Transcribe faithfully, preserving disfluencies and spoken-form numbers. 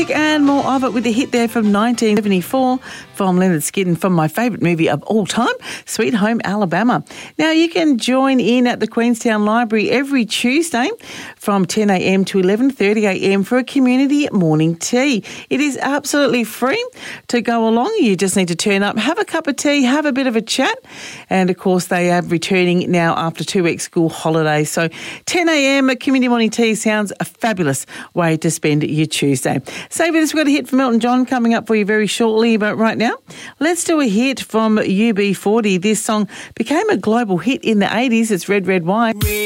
music and more of it with the hit there from nineteen seventy-four from Leonard Skinner from my favourite movie of all time, Sweet Home Alabama. Now, you can join in at the Queenstown Library every Tuesday from ten a.m. to eleven thirty a.m. for a community morning tea. It is absolutely free to go along. You just need to turn up, have a cup of tea, have a bit of a chat. And, of course, they are returning now after two weeks school holidays. So ten a.m. community morning tea sounds a fabulous way to spend your Tuesday. Stay with us. We've got a hit from Elton John coming up for you very shortly. But right now, let's do a hit from U B forty. This song became a global hit in the eighties. It's Red, Red Wine.